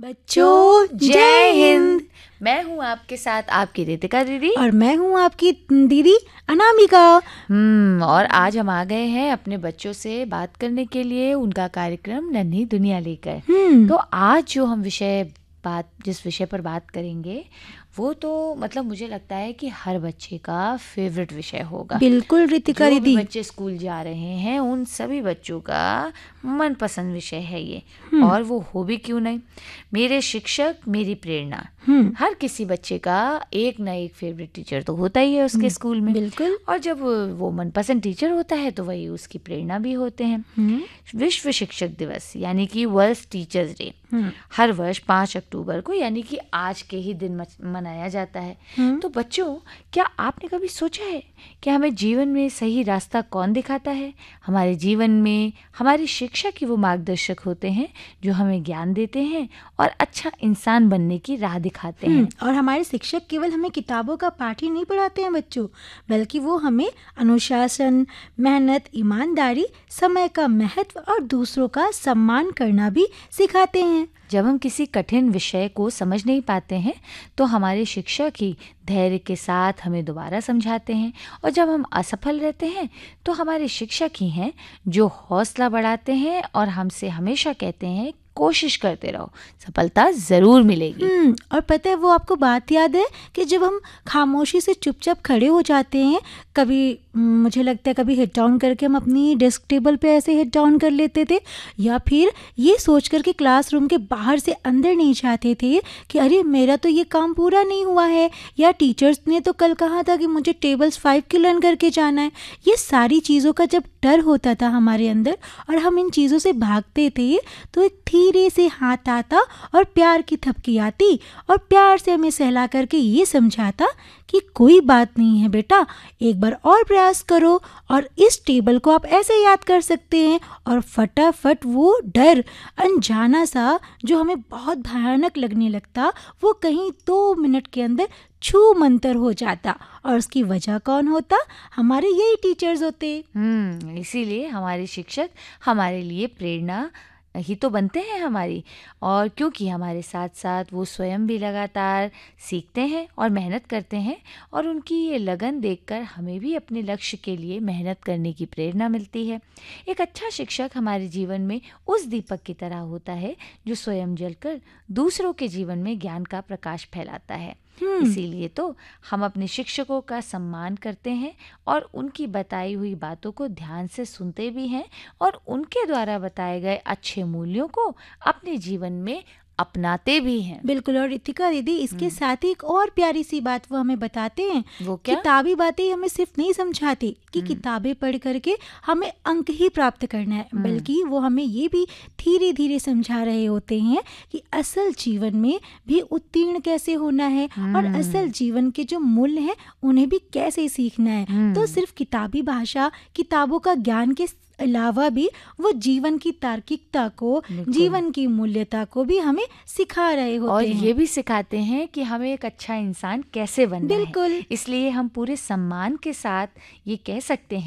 बच्चों जय हिंद। मैं हूँ आपके साथ आपकी रितिका दीदी और मैं हूँ आपकी दीदी अनामिका। और आज हम आ गए हैं अपने बच्चों से बात करने के लिए उनका कार्यक्रम नन्ही दुनिया लेकर। तो आज जो हम जिस विषय पर बात करेंगे वो तो मतलब मुझे लगता है कि हर बच्चे का फेवरेट विषय होगा। बिल्कुल रितिका जो दीदी, भी बच्चे स्कूल जा रहे हैं उन सभी बच्चों का मनपसंद विषय है ये। और वो हो भी क्यों नहीं, मेरे शिक्षक मेरी प्रेरणा। हर किसी बच्चे का एक ना एक फेवरेट टीचर तो होता ही है उसके स्कूल में। बिल्कुल। और जब वो मनपसंद टीचर होता है तो वही उसकी प्रेरणा भी होते हैं। विश्व शिक्षक दिवस यानी कि वर्ल्ड टीचर्स डे हर वर्ष 5 अक्टूबर को यानी कि आज के ही दिन मनाया जाता है। तो बच्चों, क्या आपने कभी सोचा है कि हमें जीवन में सही रास्ता कौन दिखाता है? हमारे जीवन में हमारे शिक्षक ही वो मार्गदर्शक होते हैं जो हमें ज्ञान देते हैं और अच्छा इंसान बनने की राह दिखाते हैं। और हमारे शिक्षक केवल हमें किताबों का पाठ ही नहीं पढ़ाते हैं बच्चों, बल्कि वो हमें अनुशासन, मेहनत, ईमानदारी, समय का महत्व और दूसरों का सम्मान करना भी सिखाते हैं। जब हम किसी कठिन विषय को समझ नहीं पाते हैं तो हमारे शिक्षक ही धैर्य के साथ हमें दोबारा समझाते हैं। और जब हम असफल रहते हैं तो हमारे शिक्षक ही हैं जो हौसला बढ़ाते हैं और हमसे हमेशा कहते हैं कोशिश करते रहो, सफलता ज़रूर मिलेगी। और पता है, वो आपको बात याद है कि जब हम खामोशी से चुपचाप खड़े हो जाते हैं, कभी मुझे लगता है कभी हेड डाउन करके हम अपनी डेस्क टेबल पे ऐसे हेड डाउन कर लेते थे, या फिर ये सोच कर के क्लासरूम के बाहर से अंदर नहीं जाते थे कि अरे मेरा तो ये काम पूरा नहीं हुआ है, या टीचर्स ने तो कल कहा था कि मुझे टेबल्स 5 की लर्न करके जाना है। ये सारी चीज़ों का जब डर होता था हमारे अंदर और हम इन चीज़ों से भागते थे, तो एक धीरे से हाथ आता और प्यार की थपकी आती और प्यार से हमें सहला करके ये समझाता कि कोई बात नहीं है बेटा, एक बार और प्रयास करो और इस टेबल को आप ऐसे याद कर सकते हैं। और फटाफट वो डर, अनजाना सा जो हमें बहुत भयानक लगने लगता, वो कहीं 2 मिनट के अंदर छू मंतर हो जाता। और उसकी वजह कौन होता? हमारे यही टीचर्स होते। इसीलिए हमारे शिक्षक हमारे लिए प्रेरणा ही तो बनते हैं हमारी। और क्योंकि हमारे साथ साथ वो स्वयं भी लगातार सीखते हैं और मेहनत करते हैं, और उनकी ये लगन देखकर हमें भी अपने लक्ष्य के लिए मेहनत करने की प्रेरणा मिलती है। एक अच्छा शिक्षक हमारे जीवन में उस दीपक की तरह होता है जो स्वयं जलकर दूसरों के जीवन में ज्ञान का प्रकाश फैलाता है। इसीलिए तो हम अपने शिक्षकों का सम्मान करते हैं और उनकी बताई हुई बातों को ध्यान से सुनते भी हैं और उनके द्वारा बताए गए अच्छे मूल्यों को अपने जीवन में अपनाते भी हैं। बिल्कुल। और रितिका दीदी, इसके साथ ही एक और प्यारी सी बात वो हमें बताते हैं। वो क्या? किताबी बातें हमें सिर्फ नहीं समझाती कि किताबें पढ़ करके हमें अंक ही प्राप्त करना है, बल्कि वो हमें ये भी धीरे धीरे समझा रहे होते हैं कि असल जीवन में भी उत्तीर्ण कैसे होना है और असल जीवन के जो मूल्य हैं उन्हें भी कैसे सीखना है। तो सिर्फ किताबी भाषा, किताबों का ज्ञान के अलावा भी वो जीवन की तार्किकता को, जीवन की मूल्यता को भी हमें सिखा रहे होते और हैं। ये भी सिखाते हैं कि हमें एक अच्छा इंसान कैसे बनना है। बिल्कुल। इसलिए हम पूरे सम्मान के साथ ये कह सकते हैं